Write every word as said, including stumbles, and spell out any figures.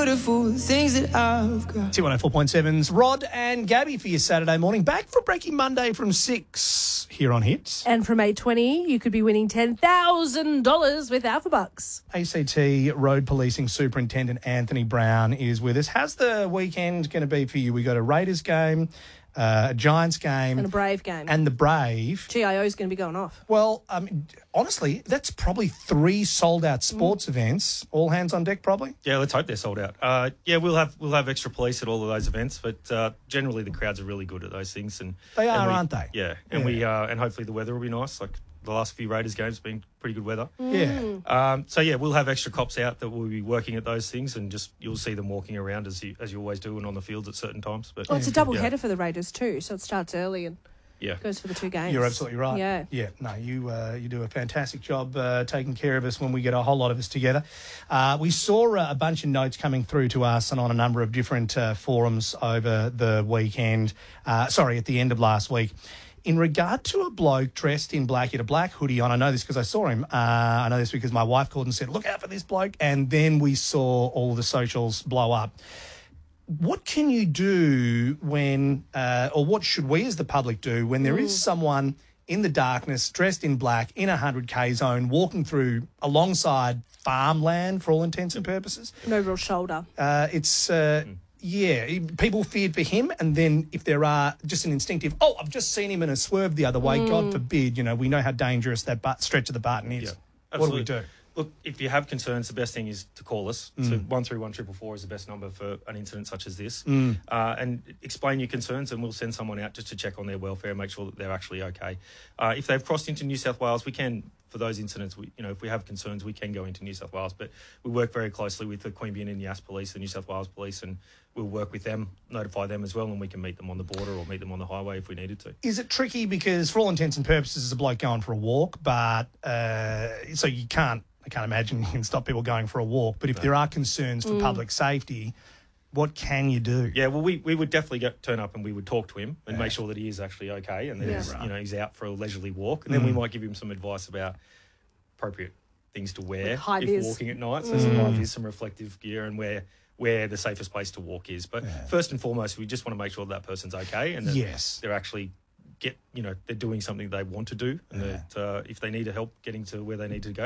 beautiful things that I've got. T one oh four point seven's Rod and Gabby for your Saturday morning. Back for Breaking Monday from six here on Hits. And from eight twenty, you could be winning ten thousand dollars with Alpha Bucks. A C T Road Policing Superintendent Anthony Brown is with us. How's the weekend going to be for you? We got a Raiders game, uh, a Giants game. And a Brave game. And the Brave. G I O's going to be going off. Well, um, honestly, that's probably three sold-out sports mm. events. All hands on deck, probably? Yeah, let's hope they're sold out. Uh, yeah, we'll have we'll have extra police at all of those events, but uh, generally the crowds are really good at those things. And They are, and we, aren't they? Yeah, and yeah. we uh, and hopefully the weather will be nice. Like the last few Raiders games have been pretty good weather. Yeah. Um, so yeah, we'll have extra cops out that will be working at those things, and just you'll see them walking around as you as you always do, and on the fields at certain times. But Well, it's a double yeah. header for the Raiders too, so it starts early and yeah. goes for the two games. You're absolutely right. Yeah. Yeah. No, you uh, you do a fantastic job uh, taking care of us when we get a whole lot of us together. Uh, we saw uh, a bunch of notes coming through to us and on a number of different uh, forums over the weekend. Uh, sorry, at the end of last week. In regard to a bloke dressed in black, he had a black hoodie on. I know this because I saw him. Uh, I know this because my wife called and said, look out for this bloke. And then we saw all the socials blow up. What can you do when, uh, or what should we as the public do when there mm. is someone in the darkness, dressed in black, in a one hundred K zone, walking through alongside farmland for all intents and purposes? No real shoulder. Uh, it's... Uh, mm. Yeah, people feared for him, and then if there are just an instinctive, oh, I've just seen him in a swerve the other way, mm. God forbid, you know, we know how dangerous that but- stretch of the Barton is. Yeah, what do we do? Look, if you have concerns, the best thing is to call us. Mm. So one three one four four four is the best number for an incident such as this. Mm. Uh, and explain your concerns, and we'll send someone out just to check on their welfare and make sure that they're actually okay. Uh, if they've crossed into New South Wales, we can, for those incidents, we, you know, if we have concerns, we can go into New South Wales. But we work very closely with the Queanbeyan and Yass Police, the New South Wales Police, and we'll work with them, notify them as well, and we can meet them on the border or meet them on the highway if we needed to. Is it tricky because, for all intents and purposes, it's a bloke going for a walk, but uh, so you can't, I can't imagine you can stop people going for a walk. But if no. there are concerns for mm. public safety, what can you do? Yeah, well, we, we would definitely get, turn up and we would talk to him and yeah. make sure that he is actually okay and that yeah. he's, right. you know, he's out for a leisurely walk. And then mm. we might give him some advice about appropriate things to wear if vis. walking at night. So mm. some high vis, some reflective gear, and where where the safest place to walk is. But yeah. first and foremost, we just want to make sure that, that person's okay and that yes. they're actually get, you know, they're doing something they want to do, and yeah. that uh, if they need help getting to where they need to go,